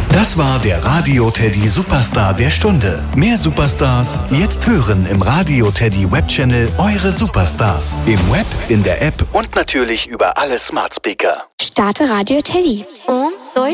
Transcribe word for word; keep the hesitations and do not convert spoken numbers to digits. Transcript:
Das war der Radio Teddy Superstar der Stunde. Mehr Superstars jetzt hören im Radio Teddy Webchannel Eure Superstars. Im Web, in der App und natürlich über alle Smart Speaker. Starte Radio Teddy. Um